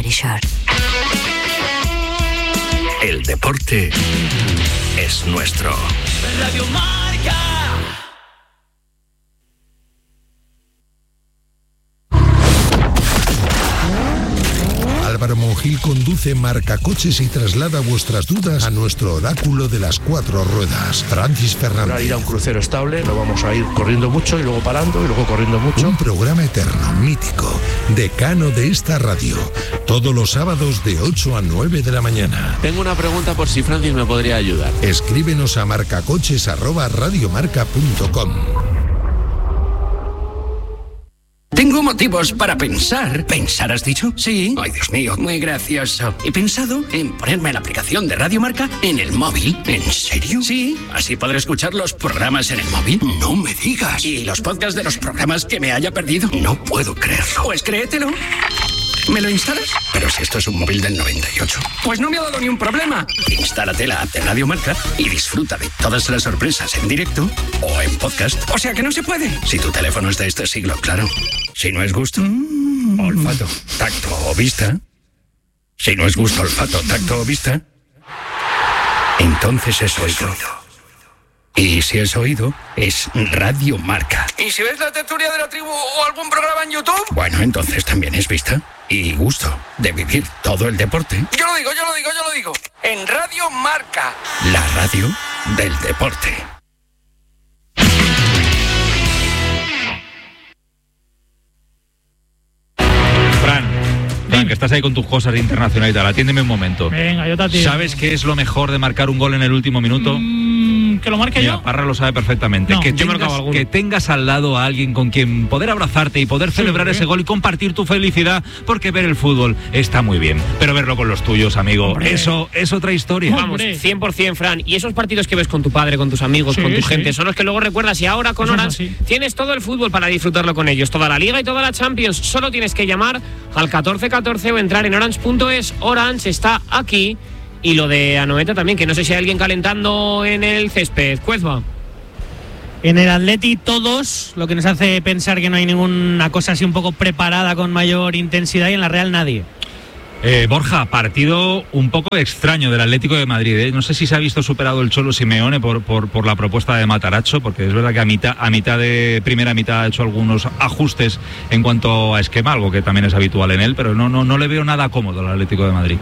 Belisar. El deporte es nuestro. Radio Marca. Álvaro Monjil conduce Marcacoches y traslada vuestras dudas a nuestro oráculo de las 4 ruedas, Francis Fernández. Para ir a un crucero estable no vamos a ir corriendo mucho y luego parando y luego corriendo mucho. Un programa eterno, mítico, decano de esta radio, todos los sábados de 8 a 9 de la mañana. Tengo una pregunta por si Francis me podría ayudar. Escríbenos a marcacoches@radiomarca.com. Tengo motivos para pensar. ¿Pensar has dicho? Sí. Ay, Dios mío, muy gracioso. He pensado en ponerme la aplicación de Radio Marca en el móvil. ¿En serio? Sí. Así podré escuchar los programas en el móvil. No me digas. ¿Y los podcasts de los programas que me haya perdido? No puedo creerlo. Pues créetelo. ¿Me lo instalas? Pero si esto es un móvil del 98. Pues no me ha dado ni un problema. Instálate la app de Radio Marca y disfruta de todas las sorpresas en directo o en podcast. O sea que no se puede. Si tu teléfono es de este siglo, claro. Si no es gusto, olfato, tacto o vista. Si no es gusto, olfato, tacto o vista, entonces es oído. Y si es oído, es Radio Marca. ¿Y si ves la tertulia de la tribu o algún programa en YouTube? Bueno, entonces también es vista y gusto de vivir todo el deporte. Yo lo digo. En Radio Marca. La radio del deporte. Fran, que estás ahí con tus cosas de internacional y tal, atiéndeme un momento. Venga, yo te atiendo. ¿Sabes qué es lo mejor de marcar un gol en el último minuto? ¿Que lo marque Mira, yo? Parra lo sabe perfectamente. No, que tengas al lado a alguien con quien poder abrazarte y poder celebrar ese gol y compartir tu felicidad, porque ver el fútbol está muy bien, pero verlo con los tuyos, amigo, Hombre. Eso es otra historia. Vamos, 100%, Fran. Y esos partidos que ves con tu padre, con tus amigos, con tu gente, son los que luego recuerdas. Y ahora con Orange tienes todo el fútbol para disfrutarlo con ellos. Toda la Liga y toda la Champions. Solo tienes que llamar al 1414 o entrar en orange.es. Orange está aquí. Y lo de Anoeta también, que no sé si hay alguien calentando en el césped. Cuezba. En el Atleti todos, lo que nos hace pensar que no hay ninguna cosa así un poco preparada con mayor intensidad, y en la Real nadie. Borja, partido un poco extraño del Atlético de Madrid, No sé si se ha visto superado el Cholo Simeone por la propuesta de Matarazzo, porque es verdad que a mitad de primera mitad ha hecho algunos ajustes en cuanto a esquema, algo que también es habitual en él, pero no le veo nada cómodo al Atlético de Madrid.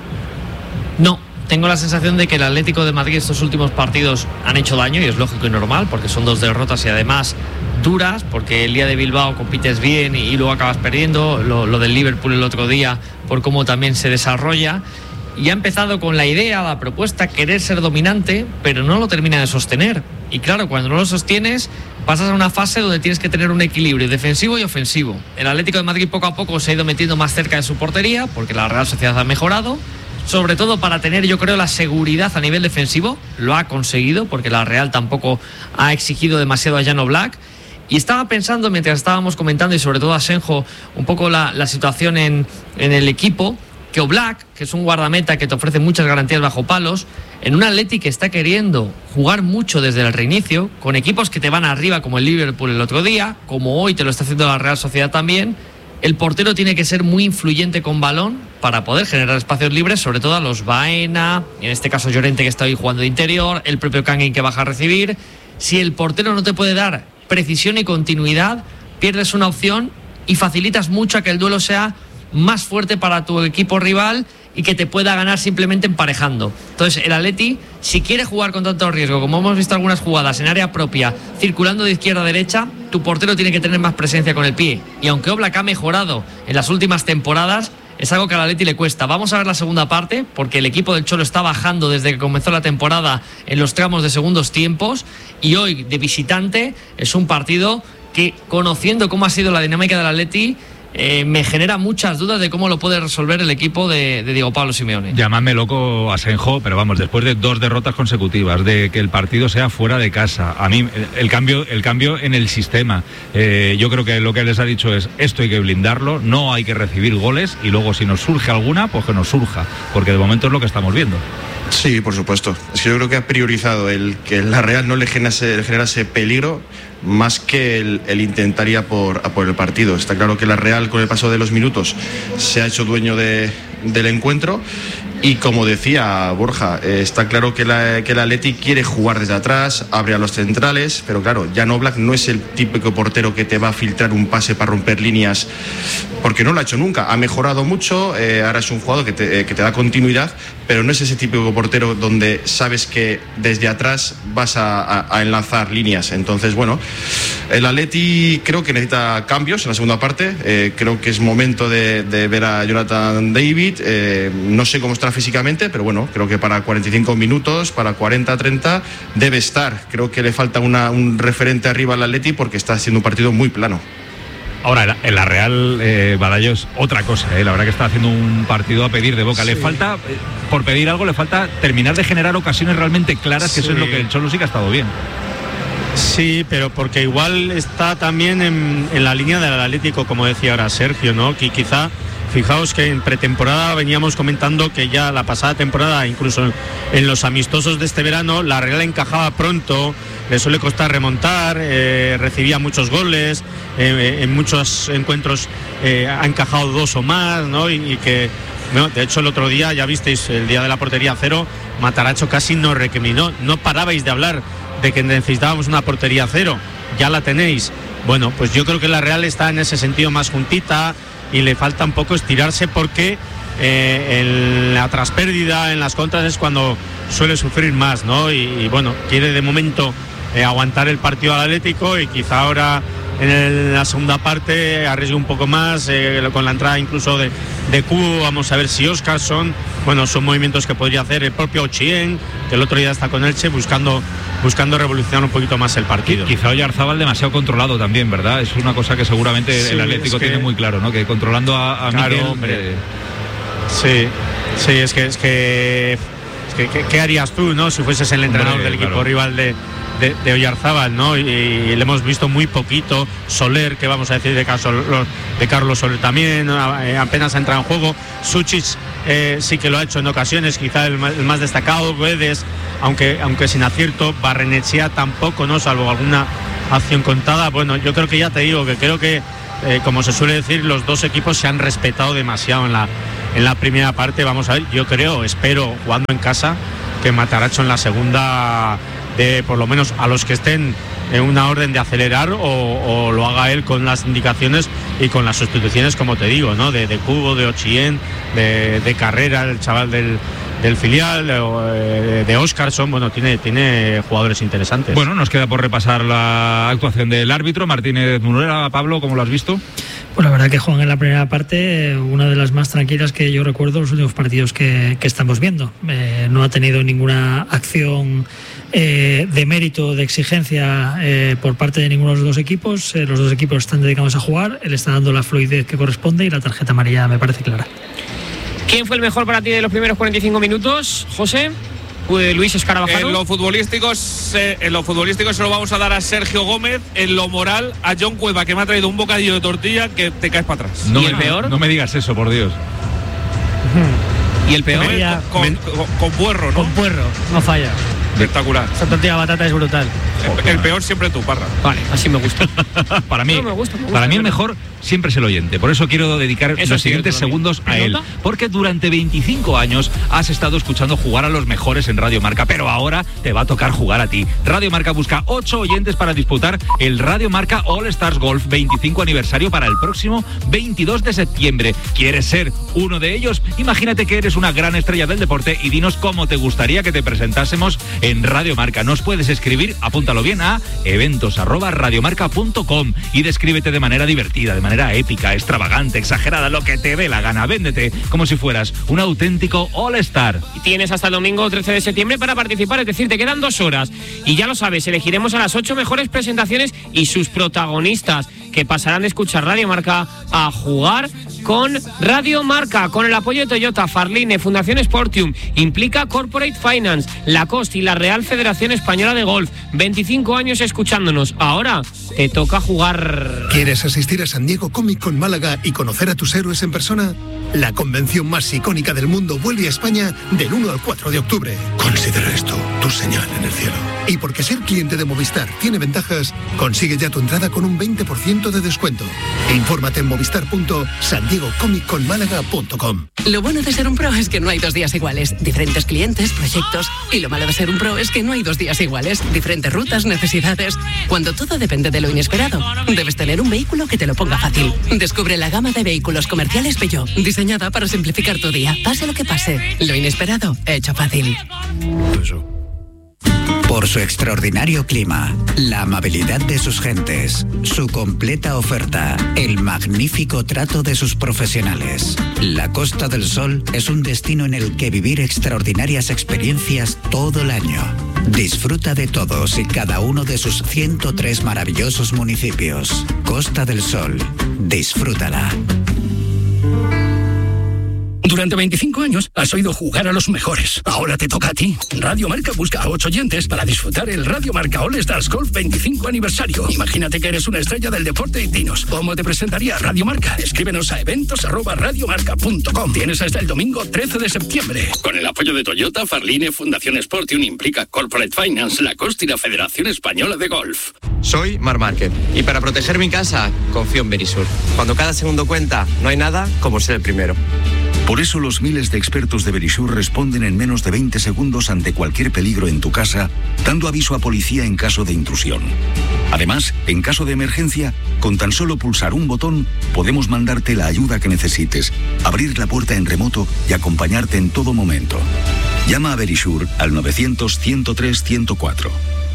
No, tengo la sensación de que el Atlético de Madrid estos últimos partidos han hecho daño, y es lógico y normal, porque son 2 derrotas y además duras, porque el día de Bilbao compites bien y luego acabas perdiendo, lo del Liverpool el otro día por cómo también se desarrolla, y ha empezado con la idea, la propuesta, querer ser dominante, pero no lo termina de sostener, y claro, cuando no lo sostienes pasas a una fase donde tienes que tener un equilibrio defensivo y ofensivo. El Atlético de Madrid poco a poco se ha ido metiendo más cerca de su portería, porque la Real Sociedad ha mejorado, sobre todo para tener, yo creo, la seguridad a nivel defensivo. Lo ha conseguido, porque la Real tampoco ha exigido demasiado a Jan Oblak. Y estaba pensando, mientras estábamos comentando, y sobre todo a Senjo, un poco la situación en el equipo, que Oblak, que es un guardameta que te ofrece muchas garantías bajo palos, en un Atleti que está queriendo jugar mucho desde el reinicio, con equipos que te van arriba, como el Liverpool el otro día, como hoy te lo está haciendo la Real Sociedad también, el portero tiene que ser muy influyente con balón para poder generar espacios libres, sobre todo a los Baena, en este caso Llorente, que está hoy jugando de interior, el propio Kangin, que baja a recibir. Si el portero no te puede dar precisión y continuidad, pierdes una opción y facilitas mucho a que el duelo sea más fuerte para tu equipo rival y que te pueda ganar simplemente emparejando. Entonces el Atleti, si quiere jugar con tanto riesgo, como hemos visto algunas jugadas en área propia, circulando de izquierda a derecha, tu portero tiene que tener más presencia con el pie. Y aunque Oblak ha mejorado en las últimas temporadas, es algo que al Atleti le cuesta. Vamos a ver la segunda parte, porque el equipo del Cholo está bajando desde que comenzó la temporada en los tramos de segundos tiempos, y hoy, de visitante, es un partido que, conociendo cómo ha sido la dinámica del Atleti, me genera muchas dudas de cómo lo puede resolver el equipo de Diego Pablo Simeone. Llamadme loco a Senjo, pero vamos, después de 2 derrotas consecutivas, de que el partido sea fuera de casa, a mí el cambio en el sistema, yo creo que lo que les ha dicho es: esto hay que blindarlo, no hay que recibir goles, y luego si nos surge alguna, pues que nos surja, porque de momento es lo que estamos viendo. Sí, por supuesto. Es que yo creo que ha priorizado el que la Real no le generase peligro más que el intentar ir a por el partido. Está claro que la Real, con el paso de los minutos, se ha hecho dueño del encuentro. Y como decía Borja, está claro que el Atleti quiere jugar desde atrás, abre a los centrales, pero claro, Jan Oblak no es el típico portero que te va a filtrar un pase para romper líneas, porque no lo ha hecho nunca. Ha mejorado mucho, ahora es un jugador que te da continuidad, pero no es ese típico portero donde sabes que desde atrás vas a enlazar líneas. Entonces, bueno, el Atleti creo que necesita cambios en la segunda parte. Creo que es momento de ver a Jonathan David. No sé cómo está físicamente, pero bueno, creo que para 45 minutos, para 40-30 debe estar. Creo que le falta un referente arriba al Atleti porque está haciendo un partido muy plano. Ahora, en la Real, Badallos, otra cosa, la verdad que está haciendo un partido a pedir de boca. Sí. Le falta, por pedir algo, le falta terminar de generar ocasiones realmente claras, que eso es lo que el Cholo sí que ha estado bien. Sí, pero porque igual está también en la línea del Atlético, como decía ahora Sergio, ¿no? Que quizá, fijaos que en pretemporada veníamos comentando que ya la pasada temporada, incluso en los amistosos de este verano, la Real encajaba pronto, le suele costar remontar, recibía muchos goles, en muchos encuentros ha encajado 2 o más, ¿no? Y que, bueno, de hecho el otro día, ya visteis, el día de la portería cero, Matarazzo casi nos recriminó, no parabais de hablar de que necesitábamos una portería cero, ya la tenéis. Bueno, pues yo creo que la Real está en ese sentido más juntita y le falta un poco estirarse porque en la traspérdida, en las contras es cuando suele sufrir más, ¿no? Y bueno, quiere de momento aguantar el partido al Atlético y quizá ahora en la segunda parte arriesgue un poco más, con la entrada incluso de Cubo. Vamos a ver si Óscarson, bueno, son movimientos que podría hacer el propio Ochien, que el otro día está con Elche buscando revolucionar un poquito más el partido. Quizá Oyarzábal demasiado controlado también, ¿verdad? Es una cosa que seguramente sí, el Atlético tiene muy claro, ¿no? Que controlando a claro, Miguel... hombre. Sí, es que ¿qué harías tú, no? Si fueses el entrenador del equipo rival de Oyarzábal, ¿no? Y le hemos visto muy poquito. Soler, que vamos a decir de Carlos Soler también, apenas ha entrado en juego. Suchich sí que lo ha hecho en ocasiones, quizá el más destacado. Guedes, aunque sin acierto. Barrenechea tampoco, ¿no? Salvo alguna acción contada. Bueno, yo creo que ya te digo que creo que como se suele decir, los dos equipos se han respetado demasiado en la primera parte. Vamos a ver, espero, jugando en casa, que Matarazzo en la segunda de por lo menos a los que estén en una orden de acelerar o lo haga él con las indicaciones y con las sustituciones, como te digo, ¿no? De Cubo, de Ochien, de Carrera, el chaval del filial, de Óscarson. Bueno, tiene jugadores interesantes. Bueno, nos queda por repasar la actuación del árbitro Martínez Munera. Pablo, ¿cómo lo has visto? Pues la verdad que Juan, en la primera parte, una de las más tranquilas que yo recuerdo los últimos partidos que estamos viendo. No ha tenido ninguna acción de mérito, de exigencia por parte de ninguno de los dos equipos. Los dos equipos están dedicados a jugar, él está dando la fluidez que corresponde y la tarjeta amarilla me parece clara. ¿Quién fue el mejor para ti de los primeros 45 minutos, José? Luis Escarabajano. En lo futbolístico se lo vamos a dar a Sergio Gómez. En lo moral a John Cueva, que me ha traído un bocadillo de tortilla que te caes para atrás. ¿Y el peor? No me digas eso, por Dios. ¿Y el peor? Con puerro, ¿no? Con puerro, no falla. Espectacular. Esa tortilla de batata es brutal. El peor siempre tú, Parra. Vale, así me gusta. Para mí, me gusta, para mí el mejor siempre es el oyente. Por eso quiero dedicar los siguientes segundos a él. Porque durante 25 años has estado escuchando jugar a los mejores en Radio Marca, pero ahora te va a tocar jugar a ti. Radio Marca busca 8 oyentes para disputar el Radio Marca All Stars Golf 25 aniversario para el próximo 22 de septiembre. ¿Quieres ser uno de ellos? Imagínate que eres una gran estrella del deporte y dinos cómo te gustaría que te presentásemos en Radio Marca. Nos puedes escribir, apúntalo bien, a eventos@radiomarca.com y descríbete de manera divertida, de manera épica, extravagante, exagerada, lo que te dé la gana. Véndete como si fueras un auténtico All-Star. Y tienes hasta el domingo 13 de septiembre para participar, es decir, te quedan 2 horas. Y ya lo sabes, elegiremos a las 8 mejores presentaciones y sus protagonistas, que pasarán de escuchar Radio Marca a jugar con Radio Marca, con el apoyo de Toyota, Farline, Fundación Sportium, Implica Corporate Finance, Lacoste y la Real Federación Española de Golf. 25 años escuchándonos. Ahora te toca jugar. ¿Quieres asistir a San Diego Comic Con Málaga y conocer a tus héroes en persona? La convención más icónica del mundo vuelve a España del 1 al 4 de octubre. Considera esto tu señal en el cielo. Y porque ser cliente de Movistar tiene ventajas, consigue ya tu entrada con un 20% de descuento. Infórmate en movistar.sandiegocomicconmálaga.com. Lo bueno de ser un pro es que no hay 2 días iguales. Diferentes clientes, proyectos. Y lo malo de ser un pro es que no hay 2 días iguales. Diferentes rutas, necesidades. Cuando todo depende de lo inesperado, debes tener un vehículo que te lo ponga fácil. Descubre la gama de vehículos comerciales Peugeot, diseñada para simplificar tu día. Pase lo que pase, lo inesperado, hecho fácil. Por su extraordinario clima, la amabilidad de sus gentes, su completa oferta, el magnífico trato de sus profesionales. La Costa del Sol es un destino en el que vivir extraordinarias experiencias todo el año. Disfruta de todos y cada uno de sus 103 maravillosos municipios. Costa del Sol, disfrútala. Durante 25 años has oído jugar a los mejores. Ahora te toca a ti. Radio Marca busca a 8 oyentes para disfrutar el Radio Marca All Stars Golf 25 aniversario. Imagínate que eres una estrella del deporte y dinos, ¿cómo te presentaría Radio Marca? Escríbenos a eventos@radiomarca.com. Tienes hasta el domingo 13 de septiembre. Con el apoyo de Toyota, Farline, Fundación Sportium, Implica Corporate Finance, Lacoste y la Federación Española de Golf. Soy Marc Márquez y para proteger mi casa confío en Verisur. Cuando cada segundo cuenta, no hay nada como ser el primero. Por eso los miles de expertos de Verisur responden en menos de 20 segundos ante cualquier peligro en tu casa, dando aviso a policía en caso de intrusión. Además, en caso de emergencia, con tan solo pulsar un botón, podemos mandarte la ayuda que necesites, abrir la puerta en remoto y acompañarte en todo momento. Llama a Verisur al 900-103-104.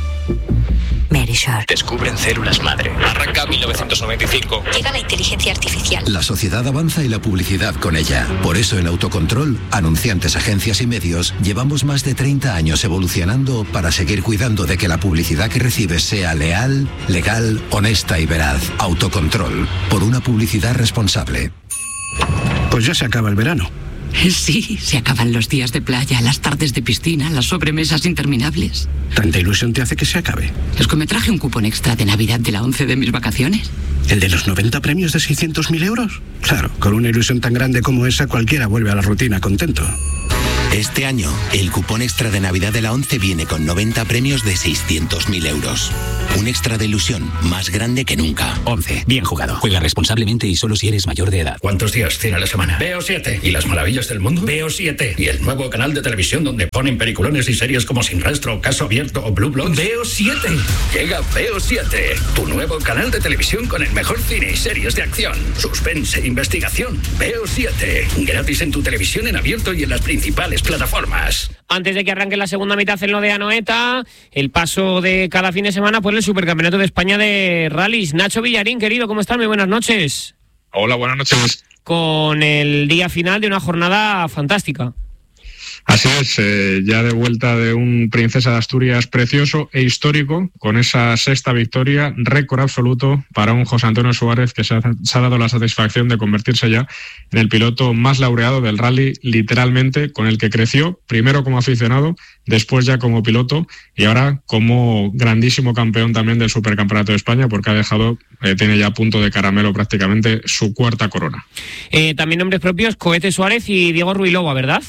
Verisur. Descubren células madre. Arranca 1995. Llega la inteligencia artificial. La sociedad avanza y la publicidad con ella. Por eso en Autocontrol, anunciantes, agencias y medios, llevamos más de 30 años evolucionando para seguir cuidando de que la publicidad que recibes sea leal, legal, honesta y veraz. Autocontrol. Por una publicidad responsable. Pues ya se acaba el verano. Sí, se acaban los días de playa, las tardes de piscina, las sobremesas interminables. ¿Tanta ilusión te hace que se acabe? Es que me traje un cupón extra de Navidad de la 11 de mis vacaciones. ¿El de los 90 premios de 600.000 euros? Claro, con una ilusión tan grande como esa, cualquiera vuelve a la rutina contento. Este año, el cupón extra de Navidad de la 11 viene con 90 premios de 600.000 euros. Un extra de ilusión más grande que nunca. 11. Bien jugado. Juega responsablemente y solo si eres mayor de edad. ¿Cuántos días tiene la semana? Veo 7. ¿Y las maravillas del mundo? Veo 7. ¿Y el nuevo canal de televisión donde ponen peliculones y series como Sin Rastro, Caso Abierto o Blue Bloods? Veo 7. Llega Veo 7. Tu nuevo canal de televisión con el mejor cine y series de acción, suspense e investigación. Veo 7. Gratis en tu televisión en abierto y en las principales plataformas. Antes de que arranque la segunda mitad en lo de Anoeta, el paso de cada fin de semana por el Supercampeonato de España de Rallys. Nacho Villarín, querido, ¿cómo estás? Muy buenas noches. Hola, buenas noches. Con el día final de una jornada fantástica. Así es, ya de vuelta de un Princesa de Asturias precioso e histórico, con esa sexta victoria, récord absoluto para un José Antonio Suárez que se ha dado la satisfacción de convertirse ya en el piloto más laureado del rally, literalmente, con el que creció, primero como aficionado, después ya como piloto y ahora como grandísimo campeón también del Supercampeonato de España, porque ha dejado, tiene ya a punto de caramelo prácticamente su cuarta corona. También nombres propios, Cohete Suárez y Diego Ruilova, ¿verdad?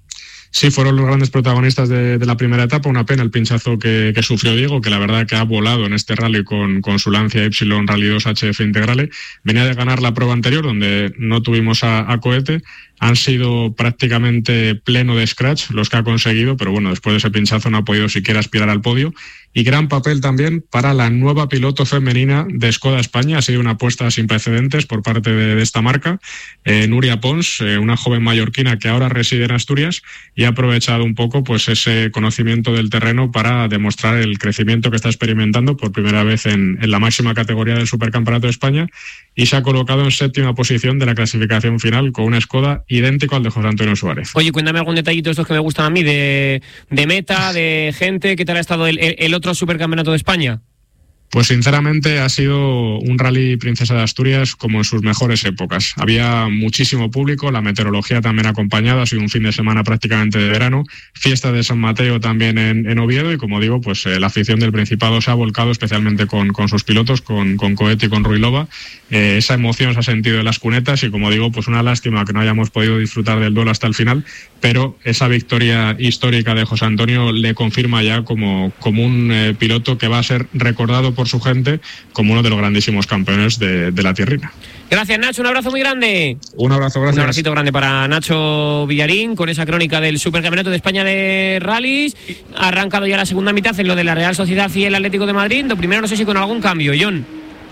Sí, fueron los grandes protagonistas de la primera etapa. Una pena el pinchazo que sufrió Diego, que la verdad que ha volado en este rally con su Lancia Y Rally 2 HF Integrale. Venía de ganar la prueba anterior, donde no tuvimos a Cohete. Han sido prácticamente pleno de scratch los que ha conseguido, pero bueno, después de ese pinchazo no ha podido siquiera aspirar al podio. Y gran papel también para la nueva piloto femenina de Skoda España. Ha sido una apuesta sin precedentes por parte de esta marca. Nuria Pons, una joven mallorquina que ahora reside en Asturias y ha aprovechado un poco pues ese conocimiento del terreno para demostrar el crecimiento que está experimentando por primera vez en la máxima categoría del Supercampeonato de España, y se ha colocado en séptima posición de la clasificación final con una Skoda idéntico al de José Antonio Suárez. Oye, cuéntame algún detallito de estos que me gustan a mí, de meta, de gente. ¿Qué tal ha estado el otro Supercampeonato de España? Pues sinceramente ha sido un rally Princesa de Asturias como en sus mejores épocas. Había muchísimo público, la meteorología también acompañada, ha sido un fin de semana prácticamente de verano, fiesta de San Mateo también en Oviedo y como digo, pues la afición del Principado se ha volcado especialmente con sus pilotos, con Coete y con Ruilova. Esa emoción se ha sentido en las cunetas y como digo, pues una lástima que no hayamos podido disfrutar del duelo hasta el final, pero esa victoria histórica de José Antonio le confirma ya como un piloto que va a ser recordado por su gente como uno de los grandísimos campeones de la tierrina. Gracias, Nacho, un abrazo muy grande. Un abrazo, gracias. Un abracito grande para Nacho Villarín con esa crónica del Supercampeonato de España de rallies. Ha arrancado ya la segunda mitad en lo de la Real Sociedad y el Atlético de Madrid. Lo primero, no sé si con algún cambio, John.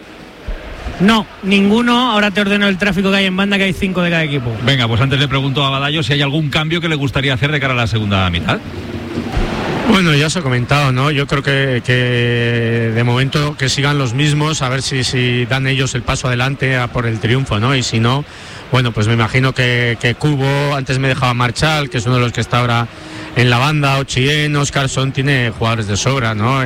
No, ninguno. Ahora te ordeno el tráfico que hay en banda, que hay 5 de cada equipo. Venga, pues antes le pregunto a Badallo si hay algún cambio que le gustaría hacer de cara a la segunda mitad. Bueno, ya os he comentado, ¿no? Yo creo que de momento que sigan los mismos, a ver si dan ellos el paso adelante a por el triunfo, ¿no? Y si no, bueno, pues me imagino que Cubo, antes me dejaba Marchal, que es uno de los que está ahora en la banda, Ochien, Oscarson, tiene jugadores de sobra, ¿no?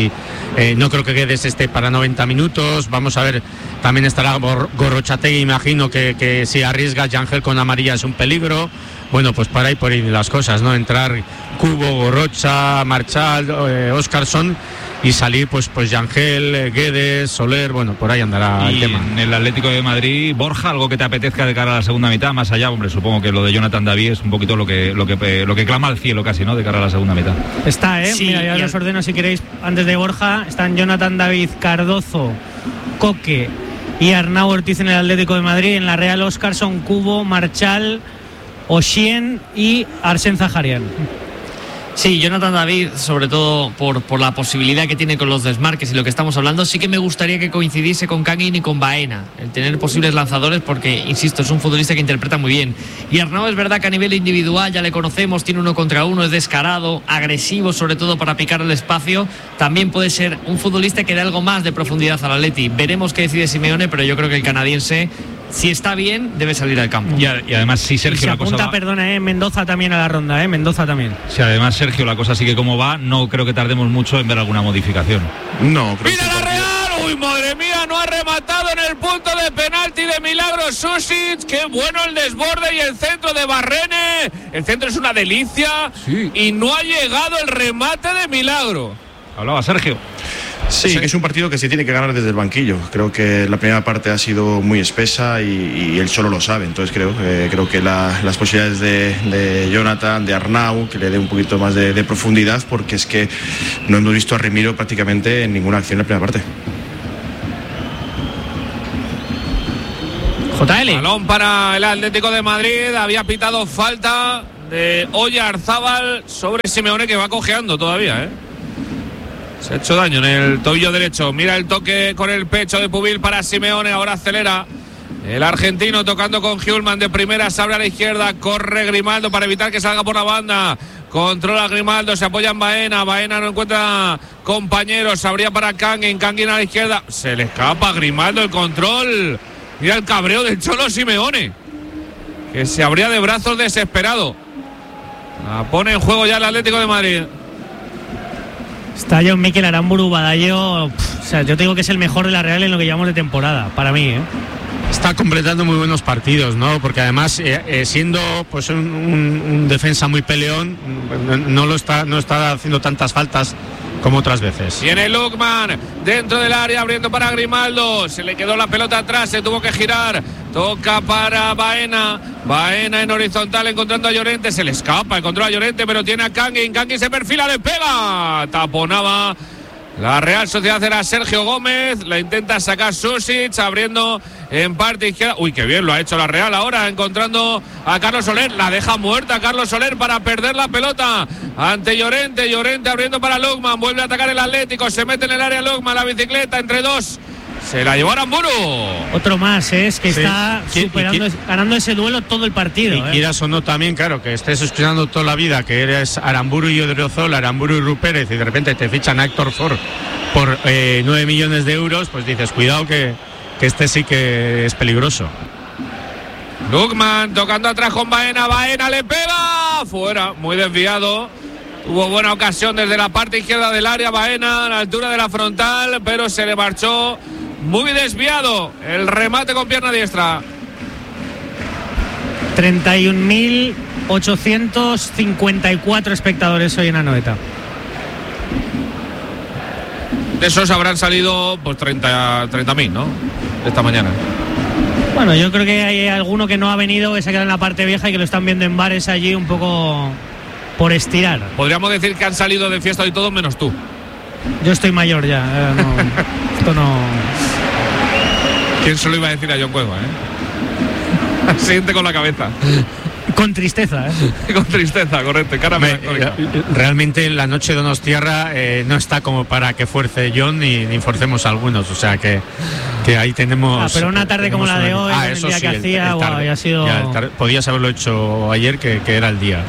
No creo que Guedes esté para 90 minutos, vamos a ver, también estará Gorrochategui, imagino que si arriesga Yangel con amarilla es un peligro. Bueno, pues para ahí por ahí las cosas, ¿no? Entrar Cubo, Gorrocha, Marchal, Oscarson y salir pues Yangel, Guedes, Soler, bueno, por ahí andará el tema. En el Atlético de Madrid, Borja, algo que te apetezca de cara a la segunda mitad, más allá, hombre, supongo que lo de Jonathan David es un poquito lo que clama al cielo casi, ¿no? De cara a la segunda mitad. Está, Sí, mira, ya os ordeno si queréis, antes de Borja, están Jonathan David, Cardozo, Coque y Arnau Ortiz en el Atlético de Madrid, en la Real Oscarson, Cubo, Marchal, Oshien y Arsène Zaharian. Sí, Jonathan David, sobre todo por la posibilidad que tiene con los desmarques y lo que estamos hablando, sí que me gustaría que coincidiese con Kangin y con Baena, el tener posibles lanzadores, porque, insisto, es un futbolista que interpreta muy bien. Y Arnau es verdad que a nivel individual ya le conocemos, tiene 1 contra 1, es descarado, agresivo, sobre todo para picar el espacio. También puede ser un futbolista que dé algo más de profundidad al Atleti. Veremos qué decide Simeone, pero yo creo que el canadiense, si está bien, debe salir al campo. Y además, si Sergio, se apunta, Mendoza también a la ronda, Mendoza también. Si además, Sergio, la cosa sigue como va, no creo que tardemos mucho en ver alguna modificación. No, creo ¡mira que la Real! ¡Uy, madre mía! No ha rematado en el punto de penalti de Milagro Susic. ¡Qué bueno el desborde y el centro de Barrene! El centro es una delicia. Sí. Y no ha llegado el remate de Milagro. Hablaba Sergio. Sí, que es un partido que se tiene que ganar desde el banquillo. Creo que la primera parte ha sido muy espesa y él solo lo sabe. Entonces creo que las posibilidades de Jonathan, de Arnau, que le dé un poquito más de profundidad, porque es que no hemos visto a Remiro prácticamente en ninguna acción en la primera parte. JL. Balón para el Atlético de Madrid. Había pitado falta de Oyarzábal sobre Simeone, que va cojeando todavía, Se ha hecho daño en el tobillo derecho. Mira el toque con el pecho de Pubil para Simeone. Ahora acelera el argentino tocando con Hjulman de primera. Se abre a la izquierda. Corre Grimaldo para evitar que salga por la banda. Controla Grimaldo. Se apoya en Baena. Baena no encuentra compañeros. Se abría para Kangin. Kangin a la izquierda. Se le escapa a Grimaldo el control. Mira el cabreo del Cholo Simeone, que se abría de brazos desesperado. La pone en juego ya el Atlético de Madrid. Está John Mikel Aramburu, Badallo. O sea, yo te digo que es el mejor de la Real en lo que llevamos de temporada, para mí, Está completando muy buenos partidos, ¿no? Porque además, siendo pues un defensa muy peleón, no está haciendo tantas faltas como otras veces. Viene Lukman dentro del área, abriendo para Grimaldo. Se le quedó la pelota atrás, se tuvo que girar. Toca para Baena. Baena en horizontal encontrando a Llorente. Se le escapa, encontró a Llorente, pero tiene a Kangin. Kangin se perfila, le pega. Taponaba la Real Sociedad, era Sergio Gómez. La intenta sacar Susic, abriendo en parte izquierda. Uy, qué bien lo ha hecho la Real ahora, encontrando a Carlos Soler. La deja muerta Carlos Soler para perder la pelota ante Llorente. Llorente abriendo para Lukman. Vuelve a atacar el Atlético. Se mete en el área Lukman, la bicicleta entre dos. Se la llevó Aramburu. Otro más, es que está superando, ganando ese duelo todo el partido. Y quieras o no también, claro, que estés escuchando toda la vida que eres Aramburu y Odriozola, Aramburu y Rupérez, y de repente te fichan a Héctor Ford por 9 millones de euros, pues dices, cuidado que este sí que es peligroso. Lukman tocando atrás con Baena. Baena le pega. Fuera, muy desviado. Tuvo buena ocasión desde la parte izquierda del área Baena, a la altura de la frontal, pero se le marchó muy desviado el remate con pierna diestra. 31.854 espectadores hoy en Anoeta. De esos habrán salido pues 30.000, ¿no? Esta mañana. Bueno, yo creo que hay alguno que no ha venido, que se ha quedado en la parte vieja y que lo están viendo en bares allí un poco por estirar. Podríamos decir que han salido de fiesta hoy todos menos tú. Yo estoy mayor ya. Esto no. ¿Quién se lo iba a decir a John Cueva, Siente con la cabeza. Con tristeza, Con tristeza, correcto. Cara melancólica. Realmente la noche de Donostiarra no está como para que fuerce John ni forcemos algunos. O sea que ahí tenemos. Pero una tarde como la de hoy, el día que hacía, ha sido. Podías haberlo hecho ayer, que era el día.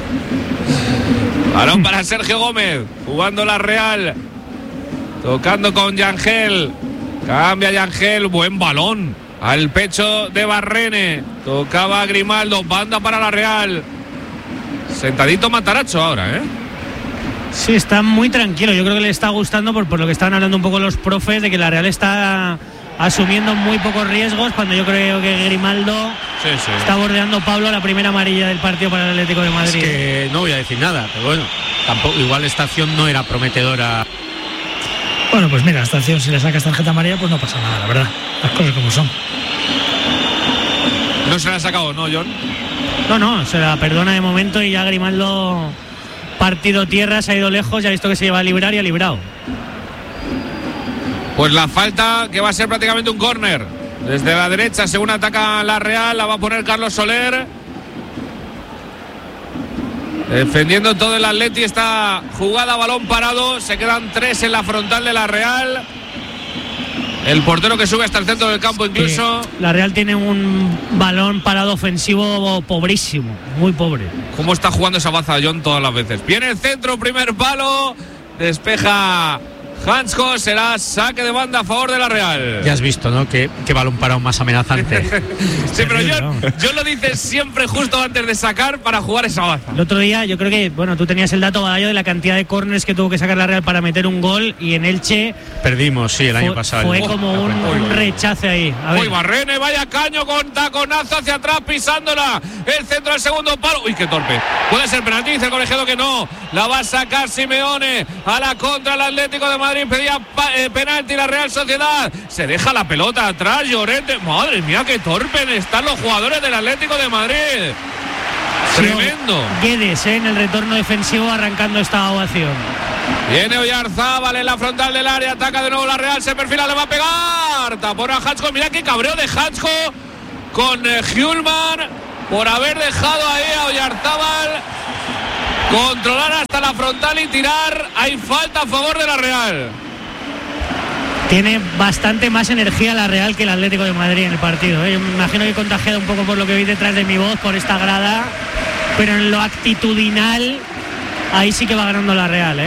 Balón para Sergio Gómez, jugando la Real, tocando con Yangel. Cambia Yangel, buen balón al pecho de Barrene. Tocaba Grimaldo, banda para la Real. Sentadito Matarazzo ahora, Sí, está muy tranquilo. Yo creo que le está gustando por lo que estaban hablando un poco los profes, de que la Real está asumiendo muy pocos riesgos, cuando yo creo que Grimaldo está bordeando Pablo la primera amarilla del partido para el Atlético de Madrid. Es que no voy a decir nada, pero bueno, tampoco, igual esta acción no era prometedora. Bueno, pues mira, esta acción, si le sacas tarjeta amarilla, pues no pasa nada, la verdad. Las cosas como son. No se la ha sacado, ¿no, John? No, se la perdona de momento y ya Grimaldo, partido tierra, se ha ido lejos, ya ha visto que se iba a librar y ha librado. Pues la falta, que va a ser prácticamente un córner. Desde la derecha, según ataca la Real, la va a poner Carlos Soler. Defendiendo todo el Atleti, esta jugada, balón parado. Se quedan 3 en la frontal de la Real. El portero que sube hasta el centro del campo incluso. La Real tiene un balón parado ofensivo pobrísimo, muy pobre. ¿Cómo está jugando esa baza John todas las veces? Viene el centro, primer palo. Despeja Hansko, será saque de banda a favor de la Real. Ya has visto, ¿no? Qué balón parado más amenazante. Sí, pero John lo dice siempre justo antes de sacar para jugar esa baza. El otro día, yo creo que, tú tenías el dato, Badallo, de la cantidad de córners que tuvo que sacar la Real para meter un gol, y en Elche perdimos, sí, el año pasado. Fue como un rechace ahí. Uy, Barrene, vaya caño con taconazo hacia atrás, pisándola. El centro del segundo palo. Uy, qué torpe. Puede ser penalti, dice el colegiado que no. La va a sacar Simeone a la contra el Atlético de Madrid. Pedía penalti la Real Sociedad. Se deja la pelota atrás, Llorente. Madre mía, qué torpe están los jugadores del Atlético de Madrid. Tremendo. Guedes en el retorno defensivo arrancando esta ovación. Viene Oyarzábal en la frontal del área. Ataca de nuevo la Real. Se perfila, le va a pegar. Tapón a Hansko. Mira qué cabreo de Hansko con Hjulman por haber dejado ahí a Oyarzábal controlar hasta la frontal y tirar. Hay falta a favor de la Real. Tiene bastante más energía la Real que el Atlético de Madrid en el partido. Yo me imagino que he contagiado un poco por lo que vi detrás de mi voz, por esta grada, pero en lo actitudinal ahí sí que va ganando la Real,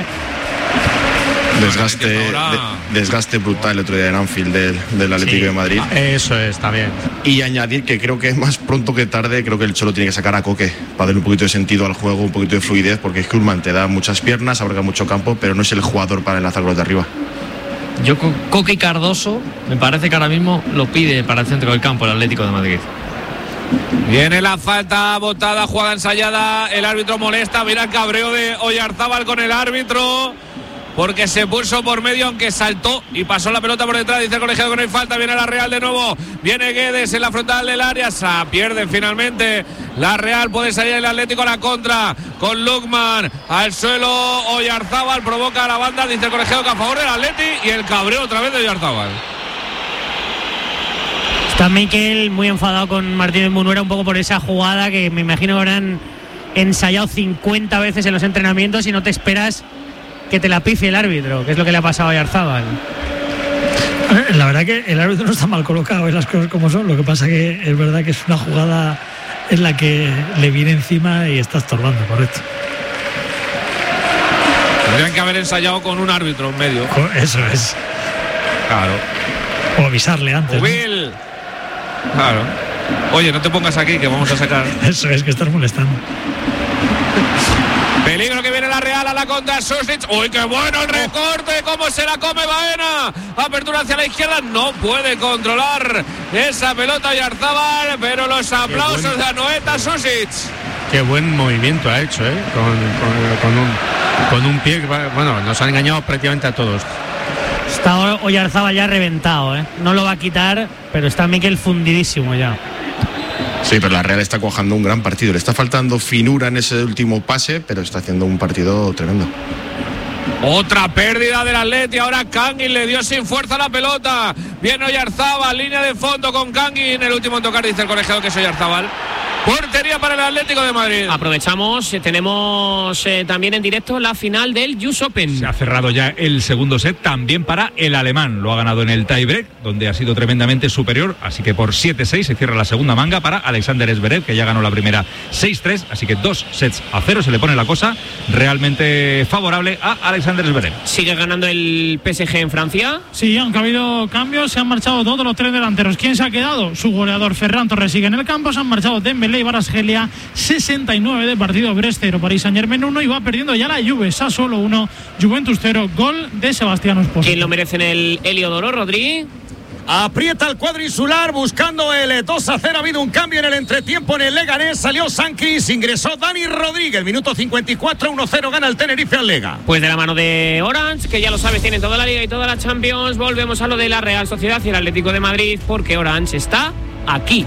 Desgaste brutal el otro día en Anfield del Atlético de Madrid. Eso está bien. Y añadir que creo que más pronto que tarde, creo que el Cholo tiene que sacar a Coque para darle un poquito de sentido al juego, un poquito de fluidez, porque Hjulman te da muchas piernas, abarca mucho campo, pero no es el jugador para enlazar los de arriba. Yo con Coque y Cardoso me parece que ahora mismo lo pide para el centro del campo el Atlético de Madrid. Viene la falta botada, jugada ensayada, el árbitro molesta, mira el cabreo de Oyarzábal con el árbitro, porque se puso por medio, aunque saltó y pasó la pelota por detrás. Dice el colegiado que no hay falta. Viene la Real de nuevo. Viene Guedes en la frontal del área. Se pierde finalmente la Real. Puede salir el Atlético a la contra con Lukman. Al suelo Oyarzábal. Provoca a la banda. Dice el colegiado que a favor del Atleti. Y el cabreo otra vez de Oyarzábal. Está Miquel muy enfadado con Martínez Munuera un poco por esa jugada que me imagino que habrán ensayado 50 veces en los entrenamientos y no te esperas que te la pifie el árbitro, que es lo que le ha pasado a Oyarzábal. La verdad que el árbitro no está mal colocado, las cosas como son. Lo que pasa que es verdad que es una jugada en la que le viene encima y está estorbando, correcto. Tendrían que haber ensayado con un árbitro en medio. Eso es. Claro. O avisarle antes, Will. ¿No? Claro. Oye, no te pongas aquí que vamos a sacar. Eso es, que estás molestando. Peligro que viene la Real a la contra Susic. ¡Uy, qué bueno el recorte! ¿Cómo se la come Baena? Apertura hacia la izquierda. No puede controlar esa pelota Oyarzábal, pero los aplausos de Anoeta Susic. Qué buen movimiento ha hecho, con un pie. Bueno, nos han engañado prácticamente a todos. Está Oyarzábal ya reventado, no lo va a quitar, pero está Miquel fundidísimo ya. Sí, pero la Real está cuajando un gran partido. Le está faltando finura en ese último pase, pero está haciendo un partido tremendo. Otra pérdida del Atleti. Ahora Kangin le dio sin fuerza la pelota. Viene Oyarzábal, línea de fondo con Kangin. El último en tocar, dice el colegiado, que es Oyarzábal. Portería para el Atlético de Madrid. Aprovechamos, tenemos también en directo la final del US Open. Se ha cerrado ya el segundo set también para el alemán. Lo ha ganado en el tiebreak, donde ha sido tremendamente superior. Así que por 7-6 se cierra la segunda manga para Alexander Zverev, que ya ganó la primera 6-3. Así que 2-0 se le pone la cosa realmente favorable a Alexander Zverev. ¿Sigue ganando el PSG en Francia? Sí, aunque ha habido cambios, se han marchado todos los tres delanteros. ¿Quién se ha quedado? Su goleador Ferran Torres sigue en el campo. Se han marchado Dembélé y Kvaratskhelia. 69 de partido, Brest 0, Paris Saint-Germain 1, y va perdiendo ya la Juve. Sassuolo 1, Juventus 0, gol de Sebastián Ospósito. ¿Quién lo merece en el Heliodoro, Rodri? Aprieta el cuadrinsular buscando el 2-0. Ha habido un cambio en el entretiempo en el Leganés. Salió Sankis, ingresó Dani Rodríguez. Minuto 54, 1-0 gana el Tenerife al Lega. Pues de la mano de Orange, que ya lo sabes, tiene toda la Liga y toda la Champions. Volvemos a lo de la Real Sociedad y el Atlético de Madrid, porque Orange está aquí.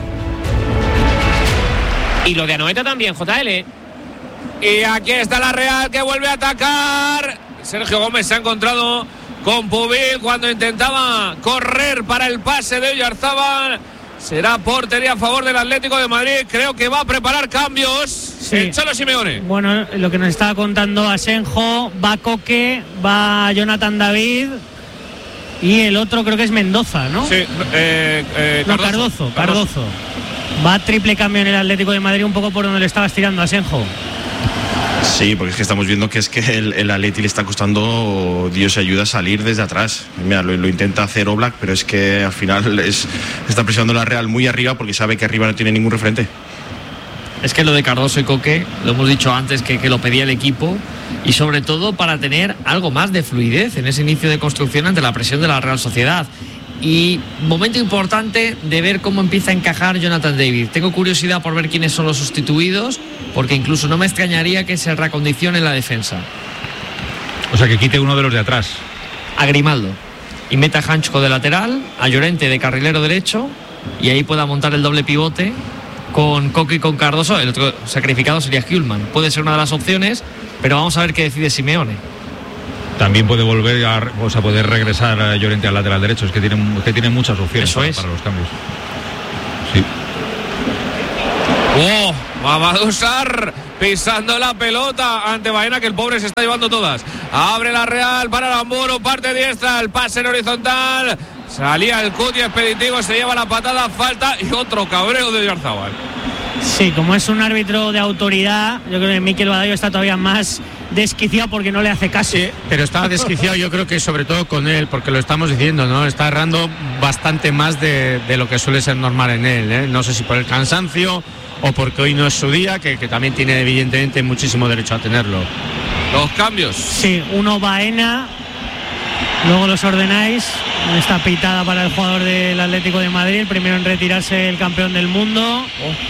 Y lo de Anoeta también, JL. Y aquí está la Real, que vuelve a atacar. Sergio Gómez se ha encontrado con Pubil cuando intentaba correr para el pase de Oyarzábal. Será portería a favor del Atlético de Madrid. Creo que va a preparar cambios. Sí. El Cholo Simeone. Bueno, lo que nos estaba contando Asenjo, va Coque, va Jonathan David y el otro creo que es Mendoza, ¿no? Sí, Cardozo. Va triple cambio en el Atlético de Madrid, un poco por donde le estabas tirando, Asenjo. Sí, porque es que estamos viendo que es que el Atleti le está costando, Dios ayuda, a salir desde atrás. Mira, lo intenta hacer Oblak, pero es que al final está presionando la Real muy arriba porque sabe que arriba no tiene ningún referente. Es que lo de Cardoso y Coque, lo hemos dicho antes, que lo pedía el equipo, y sobre todo para tener algo más de fluidez en ese inicio de construcción ante la presión de la Real Sociedad. Y momento importante de ver cómo empieza a encajar Jonathan David. Tengo curiosidad por ver quiénes son los sustituidos, porque incluso no me extrañaría que se recondicione la defensa. O sea, que quite uno de los de atrás. A Grimaldo. Y meta a Hanchko de lateral, a Llorente de carrilero derecho, y ahí pueda montar el doble pivote con Coque y con Cardoso. El otro sacrificado sería Hjulman. Puede ser una de las opciones, pero vamos a ver qué decide Simeone. También puede volver a poder regresar a Llorente al lateral derecho. Es que tiene muchas opciones para los cambios. Sí. Mamadou Sarr pisando la pelota ante Baena, que el pobre se está llevando todas. Abre la Real para Aramburu, parte diestra, el pase en horizontal. Salía el Cuti expeditivo, se lleva la patada, falta y otro cabreo de Oyarzábal. Sí, como es un árbitro de autoridad, yo creo que Mikel Badallo está todavía más desquiciado porque no le hace caso. Sí, pero está desquiciado yo creo que sobre todo con él, porque lo estamos diciendo, ¿no? Está errando bastante más de lo que suele ser normal en él, ¿eh? No sé si por el cansancio o porque hoy no es su día, que también tiene evidentemente muchísimo derecho a tenerlo. Los cambios. Sí, uno Baena, luego los ordenáis. Esta pitada para el jugador del Atlético de Madrid, el primero en retirarse, el campeón del mundo.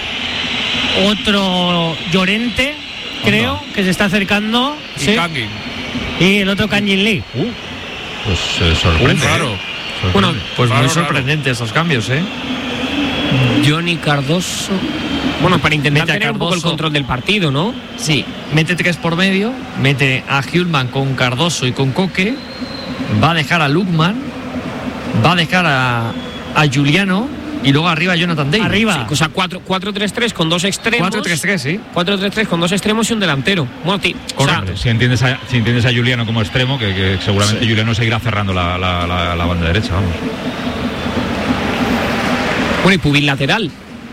Otro Llorente, creo, que se está acercando. Y sí. Kangin. Y el otro Kangin Lee. Pues sorprende. Claro. Bueno, pues muy sorprendente esos cambios, ¿eh? Johnny Cardoso. Bueno, para intentar tener un poco el control del partido, ¿no? Sí, mete 3 por medio, mete a Hjulman con Cardoso y con Coque, va a dejar a Lukman, va a dejar a Giuliano y luego arriba Jonathan David. Arriba. Sí, o sea, 4-3-3 con dos extremos. 4-3-3, sí. 4-3-3 con dos extremos y un delantero. Bueno, o sea, si entiendes a Giuliano como extremo, que seguramente Giuliano seguirá cerrando la banda derecha, vamos. Bueno, y Pubil lateral.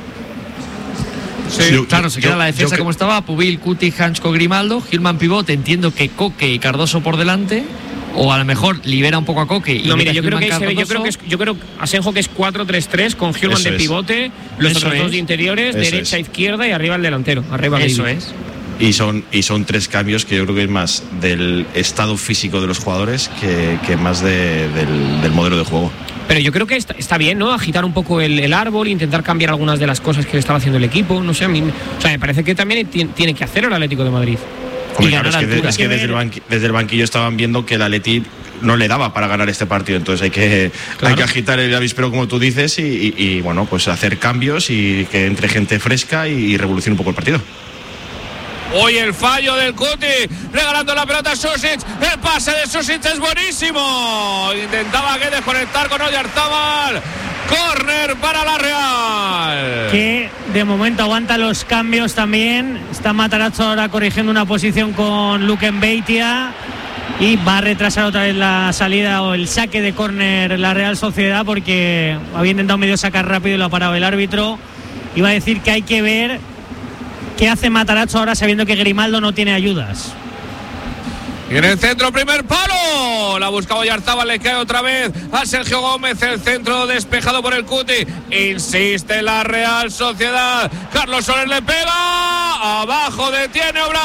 Sí, claro, se queda la defensa como estaba. Pubil, Cuti, Hanchko, Grimaldo, Hjulman pivote. Entiendo que Coque y Cardoso por delante. O a lo mejor libera un poco a Coque. Y no, mira, yo creo Asenjo que es 4-3-3 con Hjulman de pivote, los otros dos de interiores, derecha, izquierda y arriba el delantero. Arriba eso es. Y son 3 cambios que yo creo que es más del estado físico de los jugadores que más del modelo de juego. Pero yo creo que está bien, ¿no? Agitar un poco el árbol, intentar cambiar algunas de las cosas que estaba haciendo el equipo. No sé, me parece que también tiene que hacerlo el Atlético de Madrid. Hombre, claro, es que desde el banquillo estaban viendo que el Atleti no le daba para ganar este partido, entonces hay que agitar el avispero, como tú dices, y bueno, pues hacer cambios y que entre gente fresca y revolucione un poco el partido. Hoy el fallo del Cuti, regalando la pelota a Susic. El pase de Susic es buenísimo. Intentaba que desconectar con Oyarzábal. Córner para la Real. Que de momento aguanta los cambios también. Está Matarazzo ahora corrigiendo una posición con Luke Mbeitia. Y va a retrasar otra vez la salida o el saque de córner la Real Sociedad, porque había intentado medio sacar rápido y lo ha parado el árbitro. Iba a decir que hay que ver qué hace Matarazzo ahora sabiendo que Grimaldo no tiene ayudas. Y en el centro, primer palo. La buscaba Oyarzábal, le cae otra vez a Sergio Gómez. El centro despejado por el Cuti. Insiste la Real Sociedad. Carlos Soler le pega. Abajo detiene Oblak.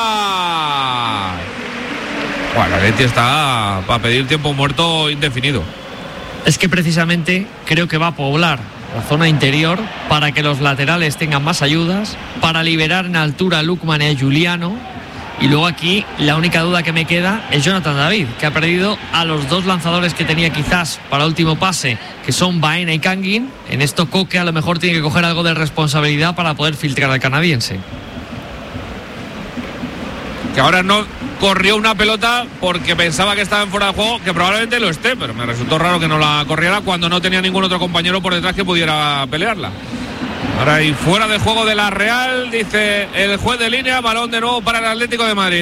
Bueno, la Leti está para pedir tiempo muerto indefinido. Es que precisamente creo que va a poblar la zona interior para que los laterales tengan más ayudas, para liberar en altura a Lukman y a Juliano. Y luego aquí la única duda que me queda es Jonathan David, que ha perdido a los 2 lanzadores que tenía quizás para último pase, que son Baena y Kangin. En esto Coque a lo mejor tiene que coger algo de responsabilidad para poder filtrar al canadiense. Que ahora no corrió una pelota porque pensaba que estaba en fuera de juego, que probablemente lo esté, pero me resultó raro que no la corriera cuando no tenía ningún otro compañero por detrás que pudiera pelearla. Ahora hay fuera de juego de la Real, dice el juez de línea, balón de nuevo para el Atlético de Madrid.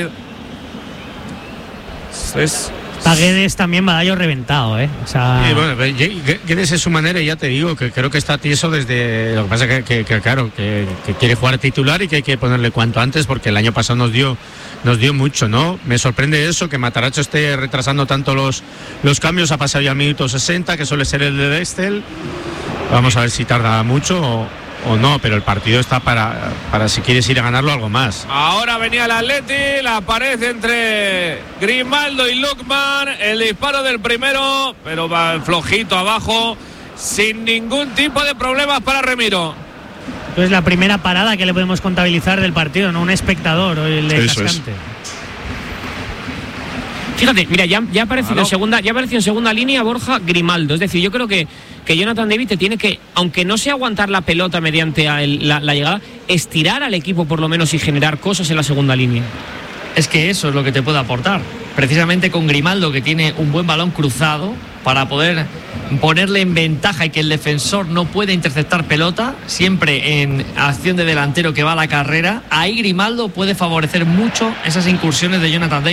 Guedes también va a daño reventado, O sea... Sí, bueno, Guedes es su manera, y ya te digo que creo que está tieso desde... Lo que pasa es que claro, que quiere jugar titular y que hay que ponerle cuanto antes, porque el año pasado nos dio mucho, ¿no? Me sorprende eso, que Matarazzo esté retrasando tanto los cambios. Ha pasado ya al minuto 60, que suele ser el de Dextel. Vamos a ver si tarda mucho o no, pero el partido está para si quieres ir a ganarlo, algo más. Ahora venía el Atleti, la pared entre Grimaldo y Lukman, el disparo del primero, pero va flojito abajo, sin ningún tipo de problemas para Remiro. Es la primera parada que le podemos contabilizar del partido, no un espectador o el de Cascante. Fíjate, mira, ya ha aparecido en segunda línea Borja Grimaldo. Es decir, yo creo que Jonathan David te tiene que, aunque no sea aguantar la pelota mediante la llegada, estirar al equipo por lo menos y generar cosas en la segunda línea. Es que eso es lo que te puede aportar. Precisamente con Grimaldo, que tiene un buen balón cruzado para poder ponerle en ventaja y que el defensor no pueda interceptar pelota, siempre en acción de delantero que va a la carrera. Ahí Grimaldo puede favorecer mucho esas incursiones de Jonathan David.